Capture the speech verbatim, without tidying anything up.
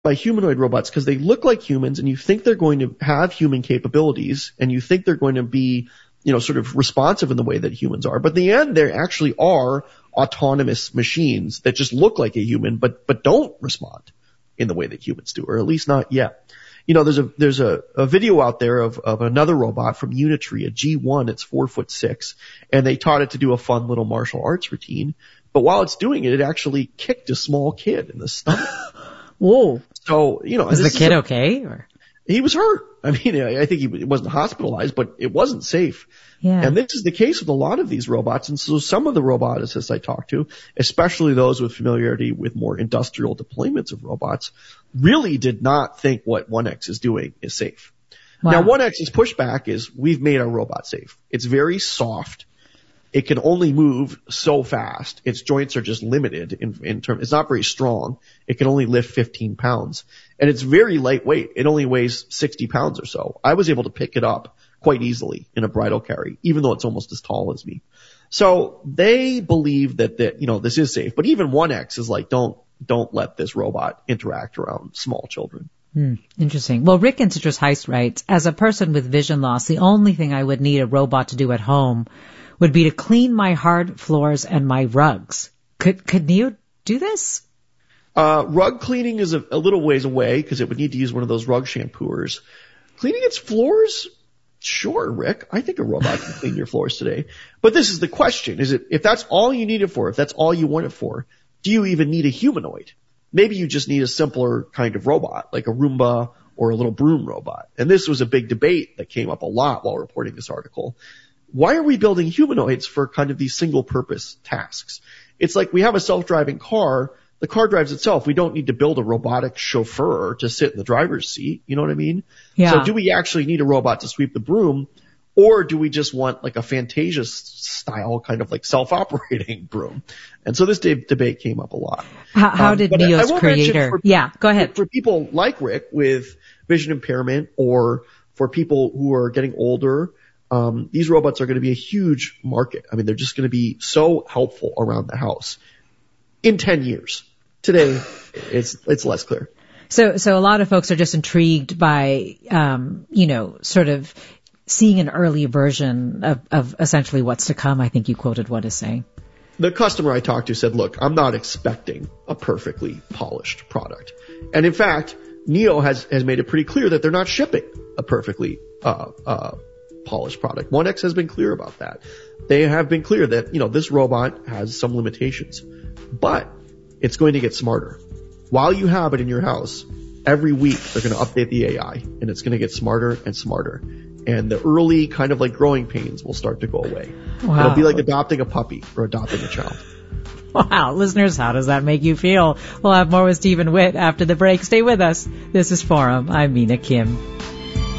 by humanoid robots because they look like humans and you think they're going to have human capabilities and you think they're going to be, you know, sort of responsive in the way that humans are. But in the end, they actually are autonomous machines that just look like a human, but, but don't respond in the way that humans do, or at least not yet. You know, there's a, there's a, a video out there of, of another robot from Unitree, a G one. It's four foot six, and they taught it to do a fun little martial arts routine. But while it's doing it, it actually kicked a small kid in the stomach. Whoa. So, you know. Is the kid okay? Or? He was hurt. I mean, I think he wasn't hospitalized, but it wasn't safe. Yeah. And this is the case with a lot of these robots. And so some of the roboticists I talked to, especially those with familiarity with more industrial deployments of robots, really did not think what one X is doing is safe. Wow. Now, one X's pushback is we've made our robot safe. It's very soft. It can only move so fast. Its joints are just limited in, in terms. It's not very strong. It can only lift fifteen pounds. And it's very lightweight. It only weighs sixty pounds or so. I was able to pick it up quite easily in a bridal carry, even though it's almost as tall as me. So they believe that, that, you know, this is safe. But even one X is like, don't, don't let this robot interact around small children. Hmm, interesting. Well, Rick in Citrus Heights writes, as a person with vision loss, the only thing I would need a robot to do at home would be to clean my hard floors and my rugs. Could could Neo do this? Uh, rug cleaning is a, a little ways away because it would need to use one of those rug shampooers. Cleaning its floors? Sure, Rick. I think a robot can clean your floors today. But this is the question. Is it, if that's all you need it for, if that's all you want it for, do you even need a humanoid? Maybe you just need a simpler kind of robot, like a Roomba or a little broom robot. And this was a big debate that came up a lot while reporting this article. Why are we building humanoids for kind of these single purpose tasks? It's like we have a self-driving car. The car drives itself. We don't need to build a robotic chauffeur to sit in the driver's seat. You know what I mean? Yeah. So do we actually need a robot to sweep the broom, or do we just want like a Fantasia style kind of like self-operating broom? And so this de- debate came up a lot. How, how um, did Neo's creator? For, yeah, go ahead. For, for people like Rick with vision impairment, or for people who are getting older, Um, these robots are going to be a huge market. I mean, they're just going to be so helpful around the house in ten years. Today, it's, it's less clear. So, so a lot of folks are just intrigued by, um, you know, sort of seeing an early version of, of essentially what's to come. I think you quoted what is saying. The customer I talked to said, look, I'm not expecting a perfectly polished product. And in fact, Neo has, has made it pretty clear that they're not shipping a perfectly, uh, uh, polished product. one X has been clear about that. They have been clear that, you know, this robot has some limitations, but it's going to get smarter. While you have it in your house, every week they're going to update the A I, and it's going to get smarter and smarter. And the early kind of like growing pains will start to go away. Wow. It'll be like adopting a puppy or adopting a child. Wow. Listeners, how does that make you feel? We'll have more with Stephen Witt after the break. Stay with us. This is Forum. I'm Mina Kim.